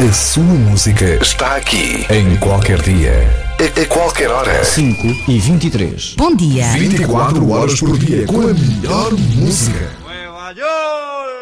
A sua música está aqui. Em qualquer dia. A qualquer hora. 5h23. Bom dia. 24 horas por dia com a melhor música.